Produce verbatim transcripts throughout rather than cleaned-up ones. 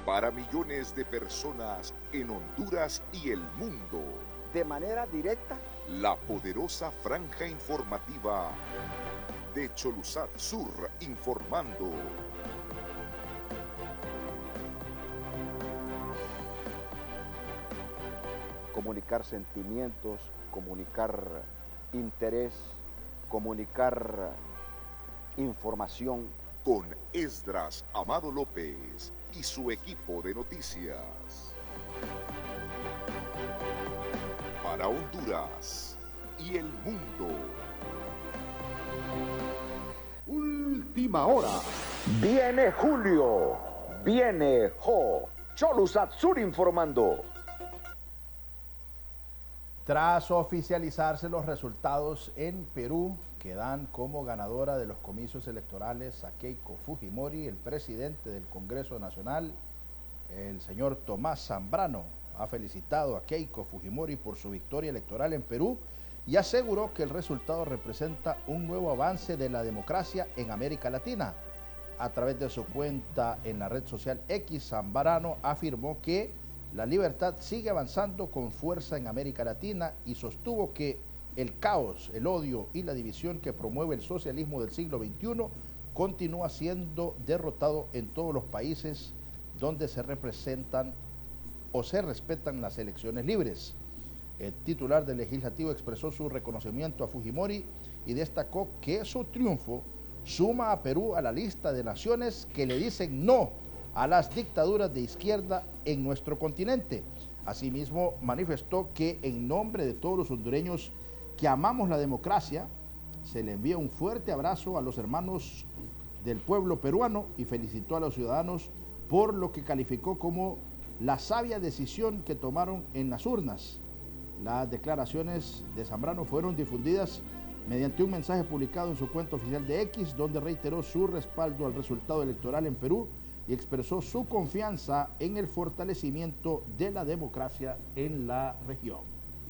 para millones de personas en Honduras y el mundo. De manera directa, la poderosa franja informativa de Choluzat Sur informando. Comunicar sentimientos, comunicar interés, comunicar información. Con Esdras Amado López y su equipo de noticias. Para Honduras y el mundo. Última hora. Viene Julio. Viene Jo. Choluzat Sur informando. Tras oficializarse los resultados en Perú, que dan como ganadora de los comicios electorales a Keiko Fujimori, el presidente del Congreso Nacional, el señor Tomás Zambrano, ha felicitado a Keiko Fujimori por su victoria electoral en Perú y aseguró que el resultado representa un nuevo avance de la democracia en América Latina. A través de su cuenta en la red social X, Zambrano afirmó que la libertad sigue avanzando con fuerza en América Latina y sostuvo que el caos, el odio y la división que promueve el socialismo del siglo veintiuno continúa siendo derrotado en todos los países donde se representan o se respetan las elecciones libres. El titular del Legislativo expresó su reconocimiento a Fujimori y destacó que su triunfo suma a Perú a la lista de naciones que le dicen no a las dictaduras de izquierda en nuestro continente. Asimismo, manifestó que en nombre de todos los hondureños que amamos la democracia, se le envía un fuerte abrazo a los hermanos del pueblo peruano y felicitó a los ciudadanos por lo que calificó como la sabia decisión que tomaron en las urnas. Las declaraciones de Zambrano fueron difundidas mediante un mensaje publicado en su cuenta oficial de X, donde reiteró su respaldo al resultado electoral en Perú y expresó su confianza en el fortalecimiento de la democracia en la región.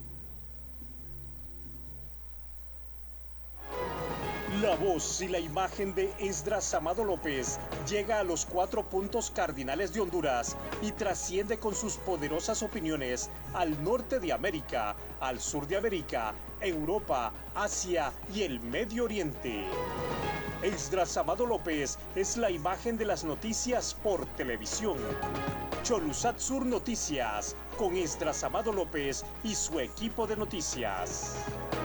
La voz y la imagen de Esdras Amado López llega a los cuatro puntos cardinales de Honduras y trasciende con sus poderosas opiniones al norte de América, al sur de América, Europa, Asia y el Medio Oriente. Esdras Amado López es la imagen de las noticias por televisión. Choluzat Sur Noticias, con Esdras Amado López y su equipo de noticias.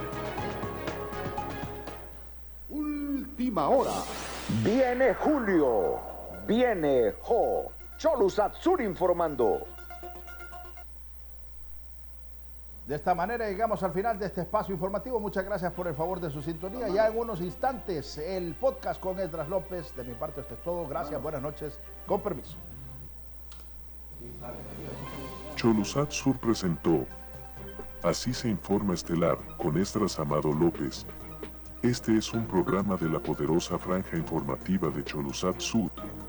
Última hora. Viene Julio. Viene Jo. Choluzat Sur informando. De esta manera llegamos al final de este espacio informativo. Muchas gracias por el favor de su sintonía. Ya en unos instantes el podcast con Esdras López. De mi parte esto es todo. Gracias, buenas noches. Con permiso. Choluzat Sur presentó Así se informa estelar con Esdras Amado López. Este es un programa de la poderosa franja informativa de Choluzat Sur.